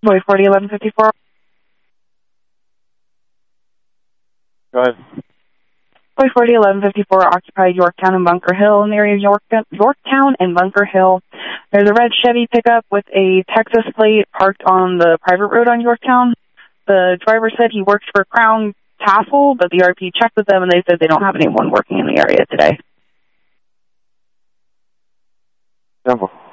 Boy 401154. Go ahead. Boy 401154 occupied Yorktown and Bunker Hill in the area of Yorktown and Bunker Hill. There's a red Chevy pickup with a Texas plate parked on the private road on Yorktown. The driver said he works for Crown Castle, but the RP checked with them and they said they don't have anyone working in the area today. Simple.